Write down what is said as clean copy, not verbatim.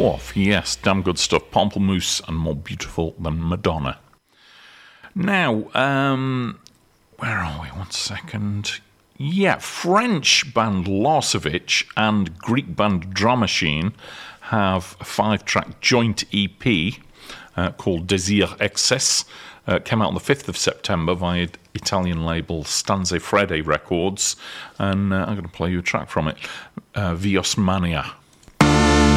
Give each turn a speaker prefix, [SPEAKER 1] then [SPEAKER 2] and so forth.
[SPEAKER 1] Dwarf, yes, damn good stuff. Pamplemousse and More Beautiful Than Madonna. Now, where are we? 1 second. Yeah, French band Larsovic and Greek band Drum Machine have a 5-track joint EP called Désir Excess. Came out on the 5th of September via Italian label Stanze Fredde Records, and I'm going to play you a track from it, Vios Mania.